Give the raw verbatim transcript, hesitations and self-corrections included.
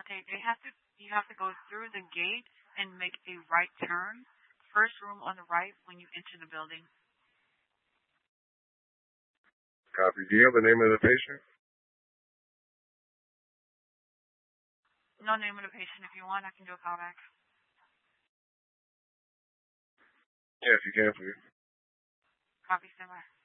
Okay, they have to. You have to go through the gate and make a right turn. First room on the right when you enter the building. Copy. Do you have the name of the patient? No name of the patient. If you want, I can do a callback. Yeah, if you can, please. Copy, stand by.